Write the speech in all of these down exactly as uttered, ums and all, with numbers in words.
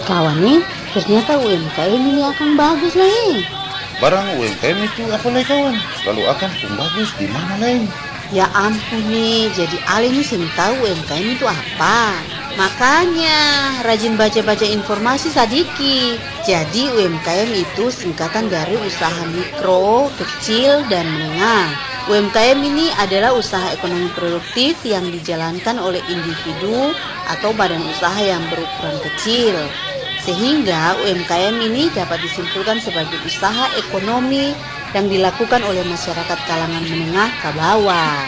Kawan nih, ternyata U M K M ini akan bagus lah eh. Barang U M K M itu apa lagi kawan? Lalu akan pun bagus di mana lain? Ya ampun nih, jadi Ale nih sering tahu U M K M itu apa. Makanya rajin baca-baca informasi Sadiki. Jadi U M K M itu singkatan dari usaha mikro, kecil, dan menengah. U M K M ini adalah usaha ekonomi produktif yang dijalankan oleh individu atau badan usaha yang berukuran kecil. Sehingga U M K M ini dapat disimpulkan sebagai usaha ekonomi yang dilakukan oleh masyarakat kalangan menengah ke bawah.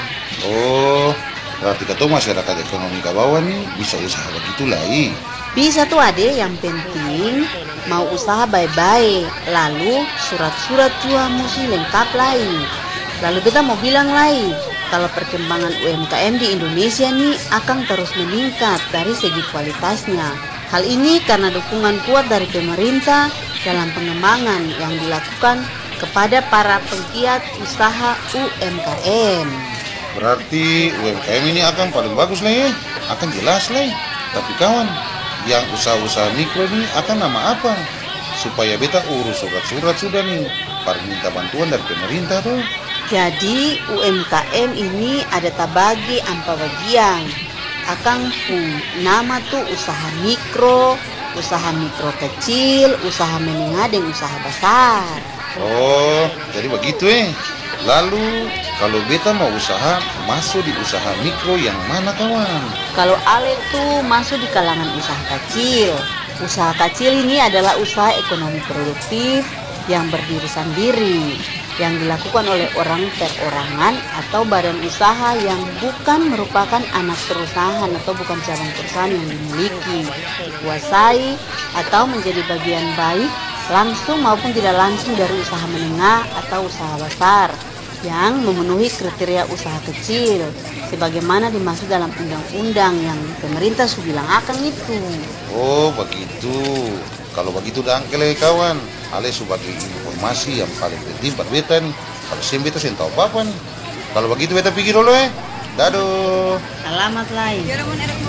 Oh, berarti kata masyarakat ekonomi ke bawah nih bisa usaha begitulah i. Bisa tuh ade, yang penting mau usaha baik-baik. Lalu surat-surat juga mesti lengkap lain. Lalu kita mau bilang lain, kalau perkembangan U M K M di Indonesia nih akan terus meningkat dari segi kualitasnya. Hal ini karena dukungan kuat dari pemerintah dalam pengembangan yang dilakukan kepada para penggiat usaha U M K M. Berarti U M K M ini akan paling bagus lah ya, akan jelas lah. Tapi kawan, yang usaha-usaha mikro ini akan nama apa? Supaya beta urus surat-surat sudah nih, para minta bantuan dari pemerintah tuh. Jadi U M K M ini ada tabagi ampa bagian. Akang pun nama tuh usaha mikro, usaha mikro kecil, usaha menengah, dan usaha besar. Oh, jadi begitu eh. Lalu kalau beta mau usaha, masuk di usaha mikro yang mana kawan? Kalau Ale tuh masuk di kalangan usaha kecil. Usaha kecil ini adalah usaha ekonomi produktif yang berdiri sendiri, yang dilakukan oleh orang perorangan atau badan usaha yang bukan merupakan anak perusahaan atau bukan cabang perusahaan yang dimiliki, dikuasai, atau menjadi bagian baik langsung maupun tidak langsung dari usaha menengah atau usaha besar yang memenuhi kriteria usaha kecil sebagaimana dimaksud dalam undang-undang yang pemerintah sudah bilang akan itu. Oh begitu. Kalau begitu dah angkel kawan, Ale sebagai informasi yang paling penting buat beta nih. Kalau sih beta sen tahu apa-apa nih. Kalau begitu beta pikir dulu eh. Dadah. Alamat lain.